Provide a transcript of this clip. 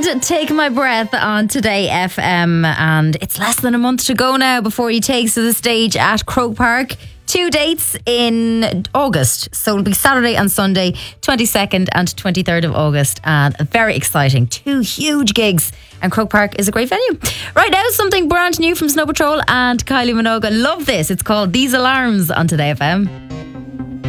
And Take My Breath on Today FM. And it's less than a month to go now before he takes to the stage at Croke Park. 2 dates in August. So it'll be Saturday and Sunday, 22nd and 23rd of August. And very exciting. 2 huge gigs. And Croke Park is a great venue. Right now, something brand new from Snow Patrol and Kylie Minogue. Love this. It's called These Alarms on Today FM.